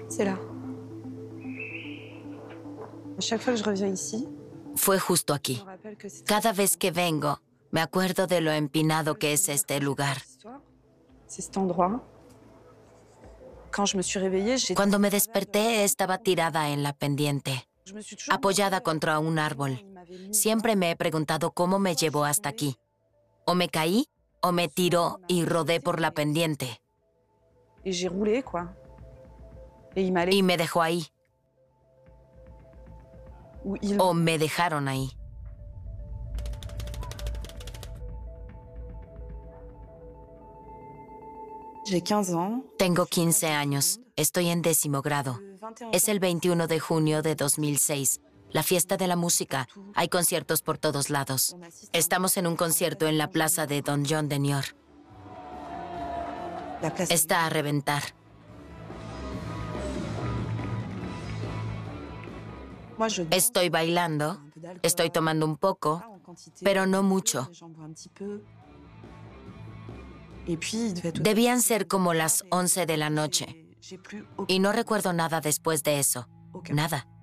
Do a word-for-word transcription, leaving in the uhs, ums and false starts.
C'est là. À chaque fois que je reviens ici, Fue justo je aquí. me rappelle que c'est Cada vez que vengo, me acuerdo de lo empinado que es este lugar. C'est cet endroit. Quand je me suis réveillée, j'étais Cuando me desperté, estaba tirada en la pendiente, Je me suis toujours apoyada demandé, contra un comment árbol. il m'avait mis Siempre là. me he preguntado cómo me llevó hasta aquí. O me caí, o me tiró y rodé por la pendiente. Et j'ai roulé, quoi. Et il m'a Y me dejó ahí, Ou il... o me dejaron ahí. J'ai quinze ans. Tengo quince años. Estoy en décimo grado. Es el veintiuno de junio de dos mil seis. La fiesta de la música. Hay conciertos por todos lados. Estamos en un concierto en la plaza de Don John de Niort. La place. Está a reventar. Moi, je danse, Estoy bailando, un peu d'alcool, estoy tomando un poco, en quantité, pero no mucho. j'en bois un petit peu. Et puis, il devait être Debían ser como las once de la noche. J'ai- j'ai plus aucun- Y no recuerdo nada después de eso. aucun- Nada.